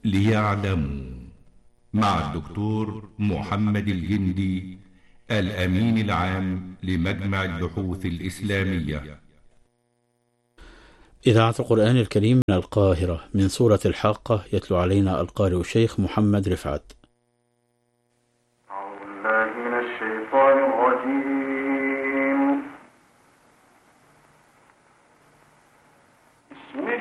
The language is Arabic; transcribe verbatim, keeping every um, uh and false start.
ليعلموا، مع الدكتور محمد الجندي، الأمين العام لمجمع البحوث الإسلامية. إذاعة القرآن الكريم من القاهرة، من سورة الحاقة، يتلو علينا القارئ الشيخ محمد رفعت. أعوذ بالله من الشيطان الرجيم.